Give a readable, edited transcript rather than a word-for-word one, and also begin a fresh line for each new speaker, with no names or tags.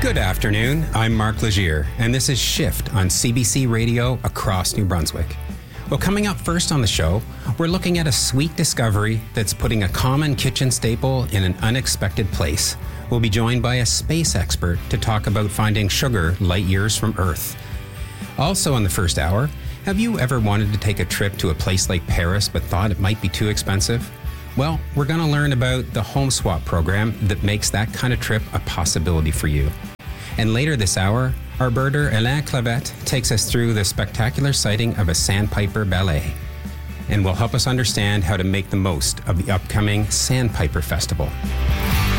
Good afternoon, I'm Mark Legier, and this is Shift on CBC Radio across New Brunswick. Well, coming up first on the show, we're looking at a sweet discovery that's putting a common kitchen staple in an unexpected place. We'll be joined by a space expert to talk about finding sugar light years from Earth. Also in the first hour, have you ever wanted to take a trip to a place like Paris but thought it might be too expensive? Well, we're going to learn about the Home Swap program that makes that kind of trip a possibility for you. And later this hour, our birder Alain Clavette takes us through the spectacular sighting of a sandpiper ballet and will help us understand how to make the most of the upcoming Sandpiper Festival.